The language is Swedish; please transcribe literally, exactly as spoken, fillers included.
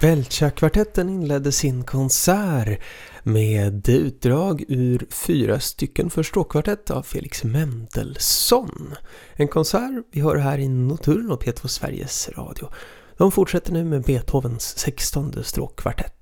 Belcha-kvartetten inledde sin konsert med utdrag ur fyra stycken för stråkkvartett av Felix Mendelssohn. En konsert vi hör här i Nocturno och P två Sveriges Radio. De fortsätter nu med Beethovens sextonde stråkkvartett.